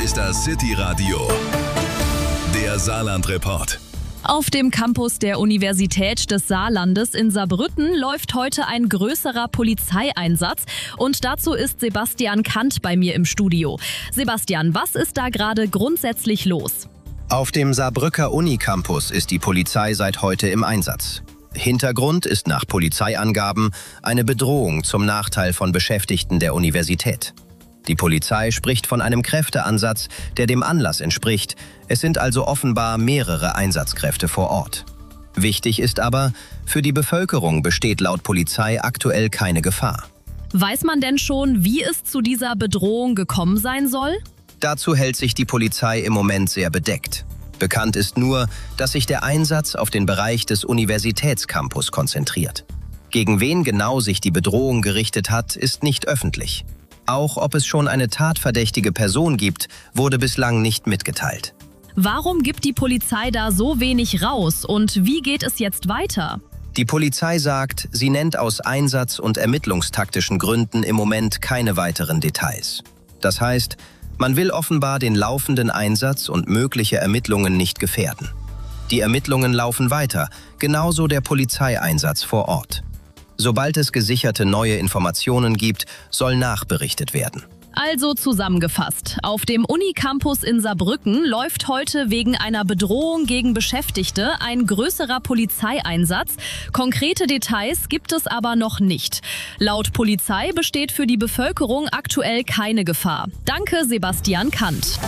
ist das City Radio, der Saarland-Report. Auf dem Campus der Universität des Saarlandes in Saarbrücken läuft heute ein größerer Polizeieinsatz und dazu ist Sebastian Kant bei mir im Studio. Sebastian, was ist da gerade grundsätzlich los? Auf dem Saarbrücker Unicampus ist die Polizei seit heute im Einsatz. Hintergrund ist nach Polizeiangaben eine Bedrohung zum Nachteil von Beschäftigten der Universität. Die Polizei spricht von einem Kräfteansatz, der dem Anlass entspricht. Es sind also offenbar mehrere Einsatzkräfte vor Ort. Wichtig ist aber, für die Bevölkerung besteht laut Polizei aktuell keine Gefahr. Weiß man denn schon, wie es zu dieser Bedrohung gekommen sein soll? Dazu hält sich die Polizei im Moment sehr bedeckt. Bekannt ist nur, dass sich der Einsatz auf den Bereich des Universitätscampus konzentriert. Gegen wen genau sich die Bedrohung gerichtet hat, ist nicht öffentlich. Auch ob es schon eine tatverdächtige Person gibt, wurde bislang nicht mitgeteilt. Warum gibt die Polizei da so wenig raus und wie geht es jetzt weiter? Die Polizei sagt, sie nennt aus einsatz- und ermittlungstaktischen Gründen im Moment keine weiteren Details. Das heißt, man will offenbar den laufenden Einsatz und mögliche Ermittlungen nicht gefährden. Die Ermittlungen laufen weiter, genauso der Polizeieinsatz vor Ort. Sobald es gesicherte neue Informationen gibt, soll nachberichtet werden. Also zusammengefasst, auf dem Unicampus in Saarbrücken läuft heute wegen einer Bedrohung gegen Beschäftigte ein größerer Polizeieinsatz. Konkrete Details gibt es aber noch nicht. Laut Polizei besteht für die Bevölkerung aktuell keine Gefahr. Danke, Sebastian Kant.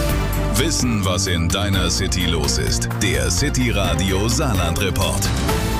Wissen, was in deiner City los ist. Der City Radio Saarland-Report.